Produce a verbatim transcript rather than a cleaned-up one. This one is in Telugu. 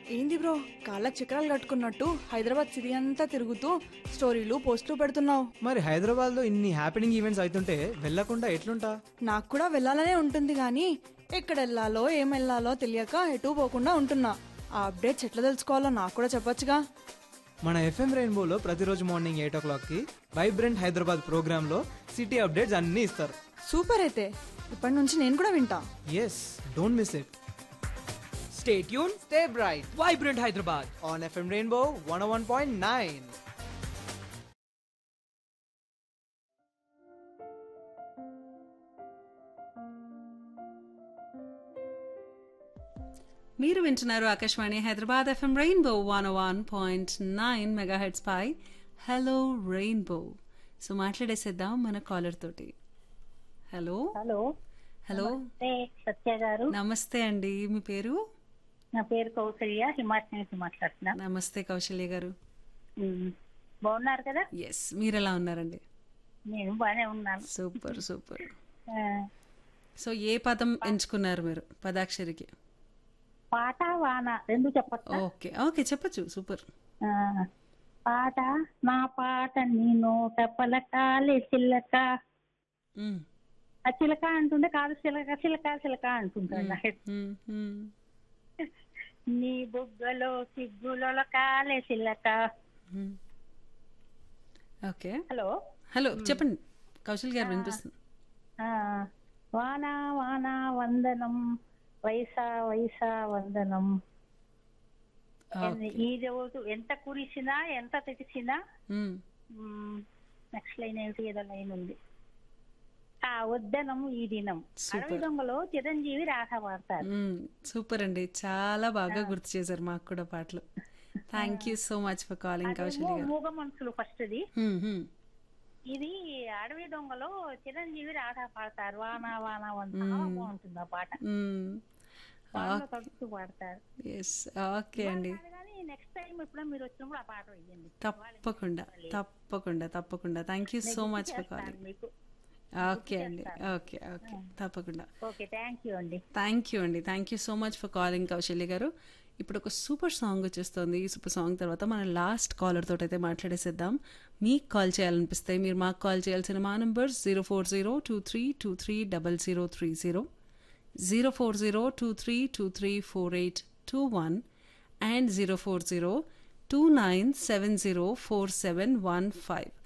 ఏంది బ్రో కాళ్ళకి చక్రాలు కట్టుకున్నట్టు హైదరాబాద్ సిటీ అంతా తిరుగుతూ స్టోరీలు పోస్టులు పెడుతున్నావు. మరి హైదరాబాద్ లో ఇన్ని హ్యాపెనింగ్ ఈవెంట్స్ అవుతుంటే వెళ్ళకుండా ఎట్లుంటా? నాకు కూడా వెళ్ళాలనే ఉంటుంది కానీ ఎక్కడ వెళ్ళాలో ఏం వెళ్ళాలో తెలియక ఎటు పోకుండా ఉంటున్నా. ఆ అప్డేట్స్ ఎట్లా తెలుసుకోవాలో నాకు కూడా చెప్పొచ్చుగా. మన ఎఫ్ఎం రెయిన్బోలో ప్రతిరోజు మార్నింగ్ ఎయిట్ ఓ క్లాక్ కి వైబ్రెంట్ హైదరాబాద్ ప్రోగ్రామ్ లో సిటీ అప్డేట్స్ అన్ని ఇస్తారు. సూపర్, అయితే ఇప్పటి నుంచి నేను కూడా వింటా. Yes, don't miss it. Stay tuned, stay bright Vibrant Hyderabad. On FM rainbow one oh one point nine. మీరు వింటున్నారు Akashvani Hyderabad FM rainbow one one point nine mega heads పై హలో రెయిన్బో. సో మాట్లాడేసేద్దాం మన కాలర్ తోటి. హలో హలో హలో నమస్తే సత్య గారు. నమస్తే అండి, మీ పేరు? నా పేరు కౌసల్య, హిమాచల్ నుంచి మాట్లాడుతున్నా. నమస్తే కౌశల్య గారు. ఉమ్, బాగున్నారు కదా? ఎస్, మీరు ఎలా ఉన్నారండి? నేను బాగానే ఉన్నాను. Super super. ఆ, సో ఏ పదం ఎంచుకున్నారు మీరు పదాక్షరికి? పాట వాన రెండు చెప్పచ్చా? ఓకే ఓకే చెప్పచ్చు. సూపర్. ఆ, పాట నా పాట నేను పలకాలే చిల్లక. మ్మ్. ఆ చిలక అంటుండే కాదు, చిలక చిలక చిలక అంటుంటాడు. మ్మ్, మ్మ్. నీ బుగ్గలో సిగ్గులలో కాలే చిల్లక. మ్మ్. ఓకే. హలో హలో చెప్పండి కౌశల్ గారు, వినిపిస్తుంది. ఆ, వాన వాన వందనం వైసా వైసా వందనం. ఓకే. ఈ రోజు ఎంత కురిసినా ఎంత తెచ్చినా. మ్మ్. నెక్స్ట్ లైన్ ఏంటి, ఏదో లైన్ ఉంది. ఆ వద్దనం ఈ దినం. సూపర్. అడవి దొంగలో చిరంజీవి రాధ పాడతారు. మ్మ్. సూపర్ అండి, చాలా బాగా గుర్తు చేశారు మాకు కూడా పాటలు. Thank you so much for calling Kausalya అదేమో గారు. మూగ మనుషులు ఫస్ట్ ది. మ్మ్, మ్మ్. ఇది అడవి దొంగలో చిరంజీవి రాధ పాడతారు. వాన వాన వంద బాగుంటుంది ఆ పాట. మ్మ్. వానలో తడుస్తూ పాడతారు. ఎస్, ఓకే అండి. కానీ నెక్స్ట్ టైం ఎప్పుడో మీరు వచ్చినప్పుడు ఆ పాట వేయండి. తప్పకుండా తప్పకుండా తప్పకుండా. Thank you so much for calling. మీకు ఓకే అండి, ఓకే ఓకే తప్పకుండా. ఓకే, థ్యాంక్ యూ అండి. థ్యాంక్ యూ అండి, thank you so much for calling Kausalya గారు. ఇప్పుడు ఒక సూపర్ సాంగ్ వచ్చేస్తుంది. ఈ సూపర్ సాంగ్ తర్వాత మన లాస్ట్ కాలర్ తోటి అయితే మాట్లాడేసేద్దాం. మీకు కాల్ చేయాలనిపిస్తే మీరు మాకు కాల్ చేయాల్సిన మా number zero four zero two three two three double zero three zero, zero four zero two three two three four eight two one and zero four zero two nine seven zero four seven one five.